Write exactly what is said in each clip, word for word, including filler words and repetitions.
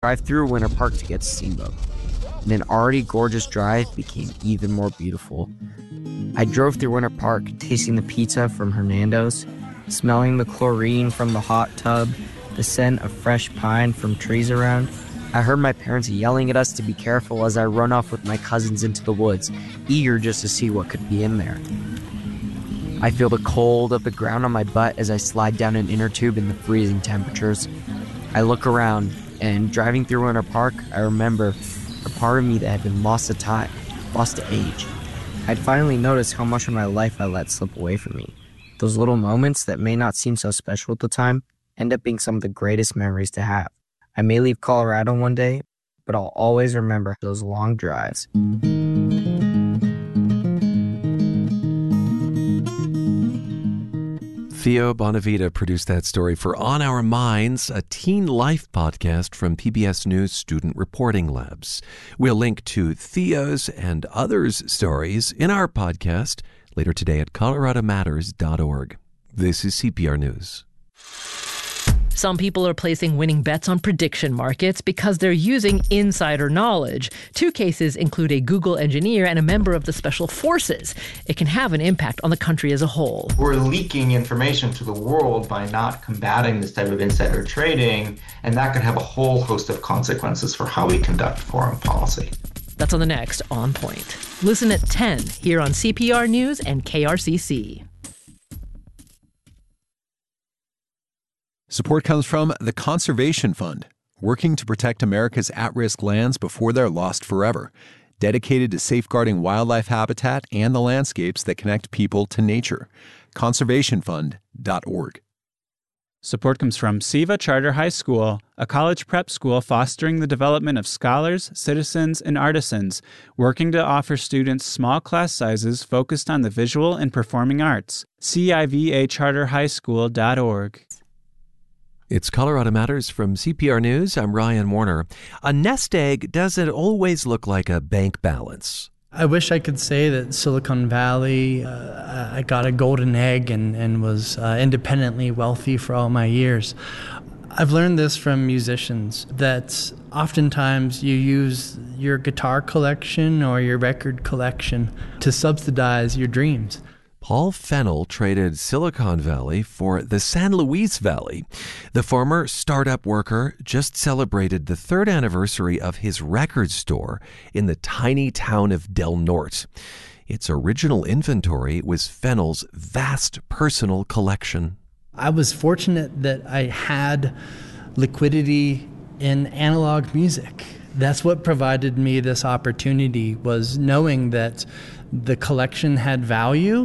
Drive through Winter Park to get Steamboat, and an already gorgeous drive became even more beautiful. I drove through Winter Park, tasting the pizza from Hernando's, smelling the chlorine from the hot tub, the scent of fresh pine from trees around. I heard my parents yelling at us to be careful as I run off with my cousins into the woods, eager just to see what could be in there. I feel the cold of the ground on my butt as I slide down an inner tube in the freezing temperatures. I look around, and driving through Winter Park, I remember a part of me that had been lost to time, lost to age. I'd finally noticed how much of my life I let slip away from me. Those little moments that may not seem so special at the time end up being some of the greatest memories to have. I may leave Colorado one day, but I'll always remember those long drives. Theo Bonavita produced that story for On Our Minds, a teen life podcast from P B S News Student Reporting Labs. We'll link to Theo's and others' stories in our podcast later today at colorado matters dot org. This is C P R News. Some people are placing winning bets on prediction markets because they're using insider knowledge. Two cases include a Google engineer and a member of the Special Forces. It can have an impact on the country as a whole. We're leaking information to the world by not combating this type of insider trading, and that could have a whole host of consequences for how we conduct foreign policy. That's on the next On Point. Listen at ten here on C P R News and K R C C. Support comes from the Conservation Fund, working to protect America's at-risk lands before they're lost forever, dedicated to safeguarding wildlife habitat and the landscapes that connect people to nature. conservation fund dot org. Support comes from SIVA Charter High School, a college prep school fostering the development of scholars, citizens, and artisans, working to offer students small class sizes focused on the visual and performing arts. C I V A charter high school dot org. It's Colorado Matters from C P R News. I'm Ryan Warner. A nest egg doesn't always look like a bank balance. I wish I could say that Silicon Valley, uh, I got a golden egg and, and was uh, independently wealthy for all my years. I've learned this from musicians, that oftentimes you use your guitar collection or your record collection to subsidize your dreams. Paul Fennell traded Silicon Valley for the San Luis Valley. The former startup worker just celebrated the third anniversary of his record store in the tiny town of Del Norte. Its original inventory was Fennell's vast personal collection. I was fortunate that I had liquidity in analog music. That's what provided me this opportunity, was knowing that the collection had value,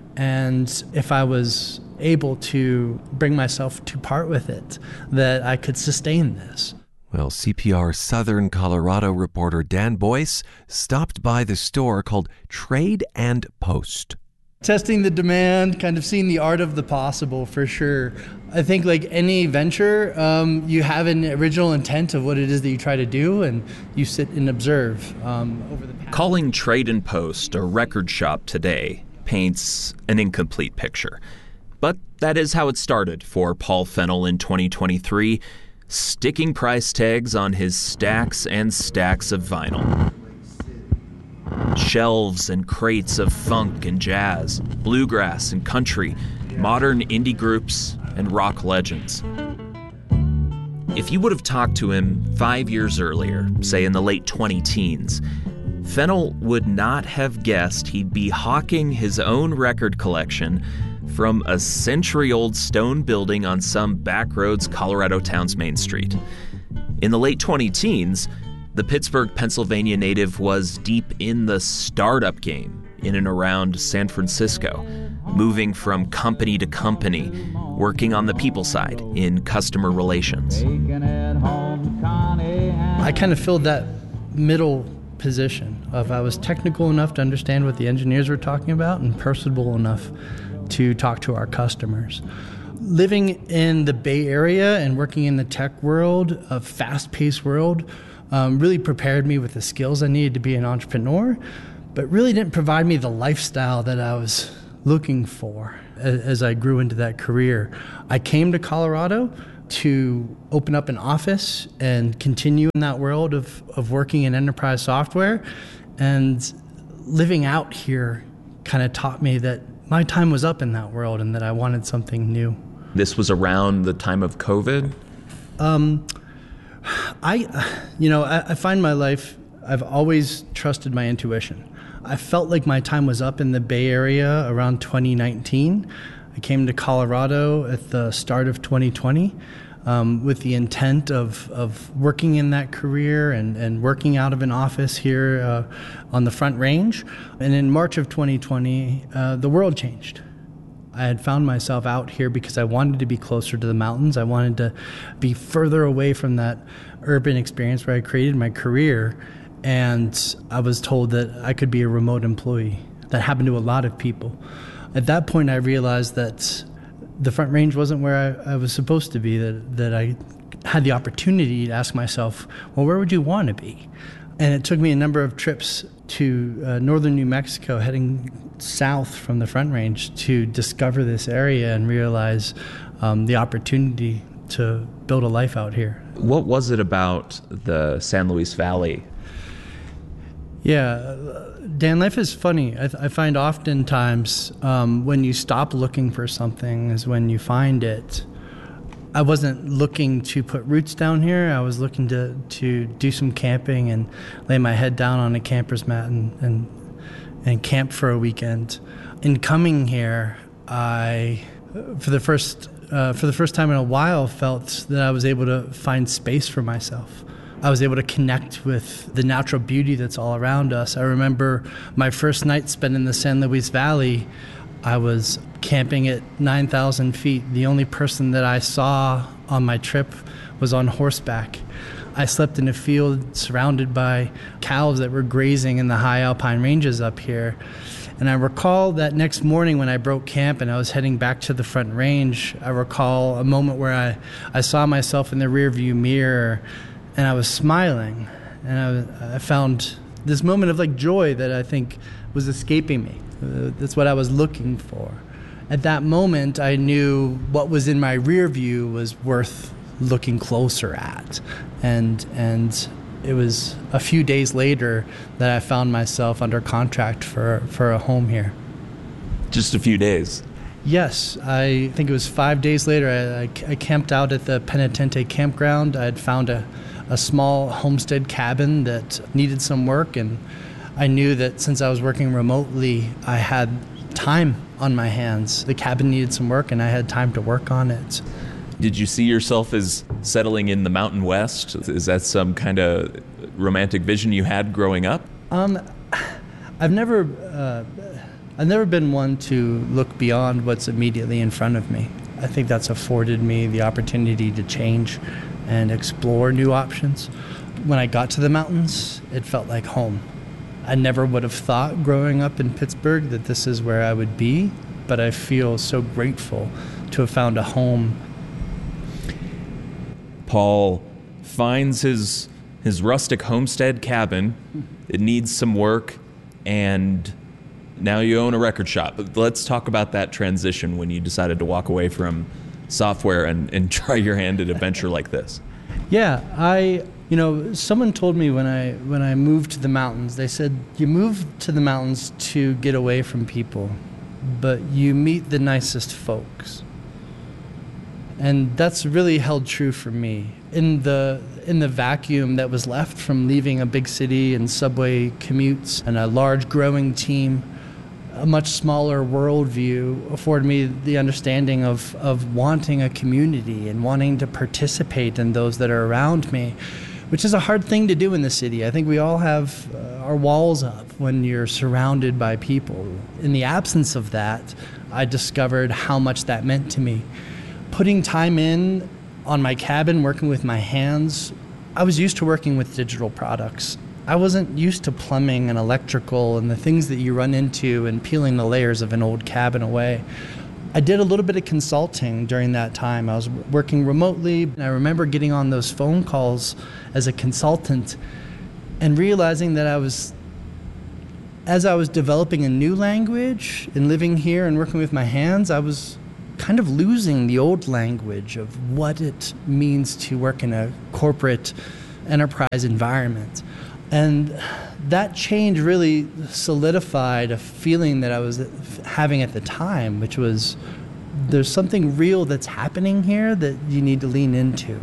and if I was able to bring myself to part with it, that I could sustain this. Well, C P R Southern Colorado reporter Dan Boyce stopped by the store called Trade and Post. Testing the demand, kind of seeing the art of the possible, for sure. I think like any venture, um, you have an original intent of what it is that you try to do, and you sit and observe um, over the past. Calling Trade and Post a record shop today paints an incomplete picture. But that is how it started for Paul Fennell in twenty twenty-three, sticking price tags on his stacks and stacks of vinyl. Shelves and crates of funk and jazz, bluegrass and country, modern indie groups, and rock legends. If you would have talked to him five years earlier, say in the late twenty-teens, Fennell would not have guessed he'd be hawking his own record collection from a century-old stone building on some backroads Colorado town's Main Street. In the late twenty-teens, the Pittsburgh, Pennsylvania native was deep in the startup game in and around San Francisco, moving from company to company, working on the people side in customer relations. I kind of filled that middle position of I was technical enough to understand what the engineers were talking about and personable enough to talk to our customers. Living in the Bay Area and working in the tech world, a fast-paced world, Um, really prepared me with the skills I needed to be an entrepreneur, but really didn't provide me the lifestyle that I was looking for as, as I grew into that career. I came to Colorado to open up an office and continue in that world of, of working in enterprise software. And living out here kind of taught me that my time was up in that world and that I wanted something new. This was around the time of COVID? Um, I, you know, I, I find my life, I've always trusted my intuition. I felt like my time was up in the Bay Area around twenty nineteen. I came to Colorado at the start of twenty twenty um, with the intent of, of working in that career and, and working out of an office here uh, on the Front Range. And in March of twenty twenty, uh, the world changed. I had found myself out here because I wanted to be closer to the mountains. I wanted to be further away from that urban experience where I created my career. And I was told that I could be a remote employee. That happened to a lot of people. At that point, I realized that the Front Range wasn't where I, I was supposed to be, that, that I had the opportunity to ask myself, well, where would you want to be? And it took me a number of trips to uh, northern New Mexico, heading south from the Front Range, to discover this area and realize um, the opportunity to build a life out here. What was it about the San Luis Valley? Yeah, Dan, life is funny. I, th- I find oftentimes um, when you stop looking for something is when you find it. I wasn't looking to put roots down here. I was looking to, to do some camping and lay my head down on a camper's mat and, and, and camp for a weekend. In coming here, I, for the first uh, for the first time in a while, felt that I was able to find space for myself. I was able to connect with the natural beauty that's all around us. I remember my first night spent in the San Luis Valley. I was camping at nine thousand feet. The only person that I saw on my trip was on horseback. I slept in a field surrounded by cows that were grazing in the high alpine ranges up here. And I recall that next morning when I broke camp and I was heading back to the Front Range, I recall a moment where I, I saw myself in the rearview mirror and I was smiling. And I, was, I found this moment of like joy that I think was escaping me. Uh, that's what I was looking for. At that moment, I knew what was in my rear view was worth looking closer at. And and it was a few days later that I found myself under contract for, for a home here. Just a few days? Yes. I think it was five days later. I, I, I camped out at the Penitente campground. I had found a, a small homestead cabin that needed some work, and I knew that since I was working remotely, I had time on my hands. The cabin needed some work, and I had time to work on it. Did you see yourself as settling in the Mountain West? Is that some kind of romantic vision you had growing up? Um, I've never, uh, I've never been one to look beyond what's immediately in front of me. I think that's afforded me the opportunity to change and explore new options. When I got to the mountains, it felt like home. I never would have thought growing up in Pittsburgh that this is where I would be, but I feel so grateful to have found a home. Paul finds his his rustic homestead cabin. It needs some work, and now you own a record shop. But let's talk about that transition when you decided to walk away from software and, and try your hand at a venture like this. Yeah, I... You know, someone told me when I when I moved to the mountains, they said, you move to the mountains to get away from people, but you meet the nicest folks. And that's really held true for me. In the in the vacuum that was left from leaving a big city and subway commutes and a large growing team, a much smaller worldview afforded me the understanding of, of wanting a community and wanting to participate in those that are around me, which is a hard thing to do in the city. I think we all have uh, our walls up when you're surrounded by people. In the absence of that, I discovered how much that meant to me. Putting time in on my cabin, working with my hands, I was used to working with digital products. I wasn't used to plumbing and electrical and the things that you run into and peeling the layers of an old cabin away. I did a little bit of consulting during that time. I was working remotely, and I remember getting on those phone calls as a consultant and realizing that I was, as I was developing a new language and living here and working with my hands, I was kind of losing the old language of what it means to work in a corporate enterprise environment. And that change really solidified a feeling that I was having at the time, which was there's something real that's happening here that you need to lean into.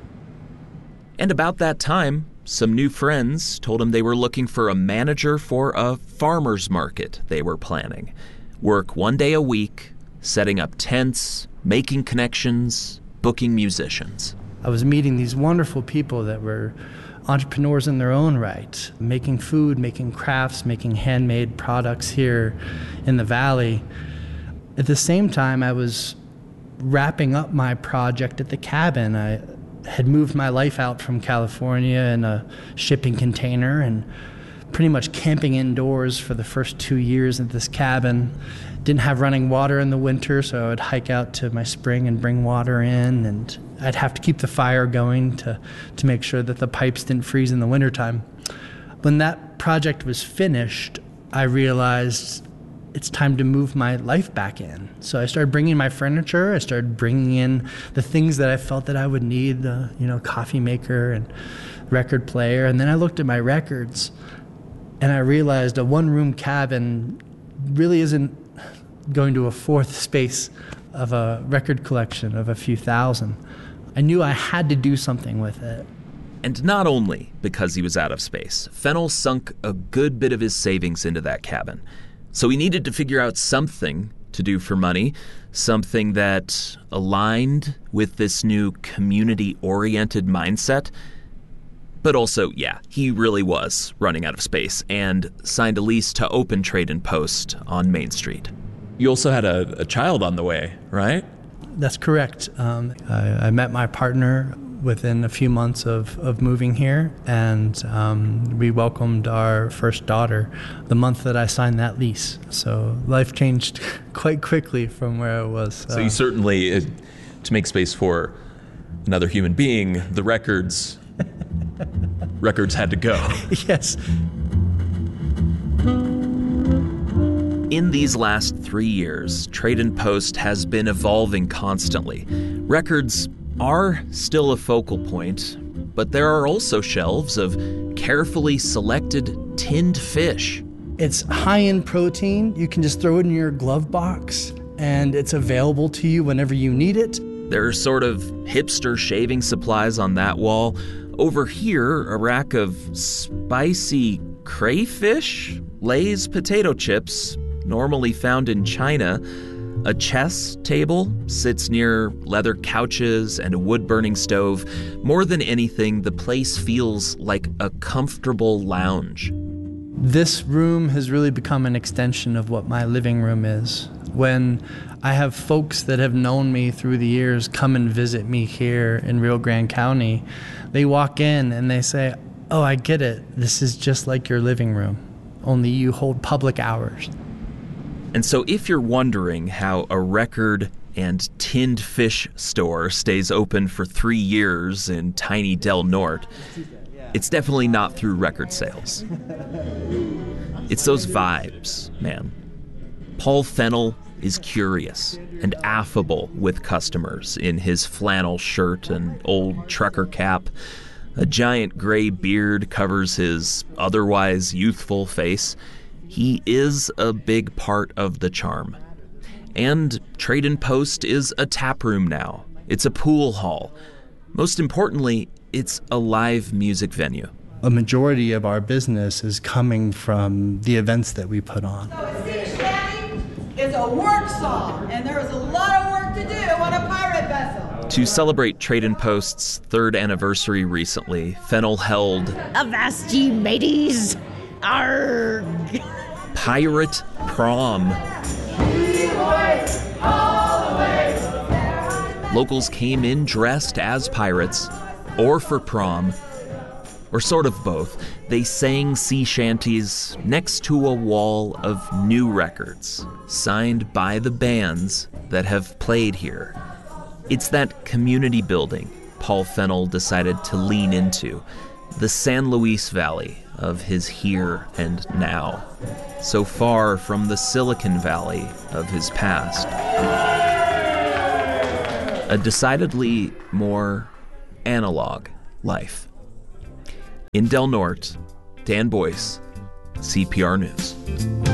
And about that time, some new friends told him they were looking for a manager for a farmer's market they were planning. Work one day a week, setting up tents, making connections, booking musicians. I was meeting these wonderful people that were entrepreneurs in their own right, making food, making crafts, making handmade products here in the valley. At the same time, I was wrapping up my project at the cabin. I had moved my life out from California in a shipping container and pretty much camping indoors for the first two years at this cabin. Didn't have running water in the winter, so I would hike out to my spring and bring water in, and I'd have to keep the fire going to, to make sure that the pipes didn't freeze in the wintertime. When that project was finished, I realized it's time to move my life back in. So I started bringing my furniture. I started bringing in the things that I felt that I would need, the you know, coffee maker and record player. And then I looked at my records, and I realized a one-room cabin really isn't going to a fourth space of a record collection of a few thousand. I knew I had to do something with it. And not only because he was out of space, Fennell sunk a good bit of his savings into that cabin. So he needed to figure out something to do for money, something that aligned with this new community-oriented mindset. But also, yeah, he really was running out of space and signed a lease to open Trade and Post on Main Street. You also had a, a child on the way, right? That's correct. Um, I, I met my partner within a few months of, of moving here, and um, we welcomed our first daughter the month that I signed that lease. So life changed quite quickly from where I was. So uh, you certainly, uh, to make space for another human being, the records, records had to go. Yes. In these last three years, Trade and Post has been evolving constantly. Records are still a focal point, but there are also shelves of carefully selected tinned fish. It's high in protein. You can just throw it in your glove box, and it's available to you whenever you need it. There are sort of hipster shaving supplies on that wall. Over here, a rack of spicy crayfish, Lay's potato chips, normally found in China. A chess table sits near leather couches and a wood-burning stove. More than anything, the place feels like a comfortable lounge. This room has really become an extension of what my living room is. When I have folks that have known me through the years come and visit me here in Rio Grande County, they walk in and they say, "Oh, I get it. This is just like your living room, only you hold public hours." And so if you're wondering how a record and tinned fish store stays open for three years in tiny Del Norte, it's definitely not through record sales. It's those vibes, man. Paul Fennell is curious and affable with customers in his flannel shirt and old trucker cap. A giant gray beard covers his otherwise youthful face. He is a big part of the charm. And Trade and Post is a tap room now. It's a pool hall. Most importantly, it's a live music venue. A majority of our business is coming from the events that we put on. So Sea Shanty is a work song, and there is a lot of work to do on a pirate vessel. To celebrate Trade and Post's third anniversary recently, Fennell held Avast ye mateys! Arg! Pirate Prom. Locals came in dressed as pirates, or for prom, or sort of both. They sang sea shanties next to a wall of new records, signed by the bands that have played here. It's that community building Paul Fennell decided to lean into, the San Luis Valley of his here and now, so far from the Silicon Valley of his past. a decidedly more analog life. In Del Norte, Dan Boyce, C P R News.